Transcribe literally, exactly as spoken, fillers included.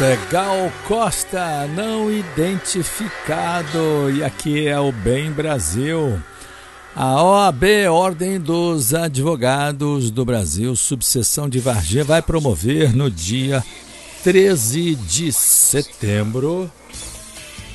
Gal Costa, não identificado, e aqui é o Bem Brasil. A O A B, Ordem dos Advogados do Brasil, subseção de Varginha, vai promover no dia treze de setembro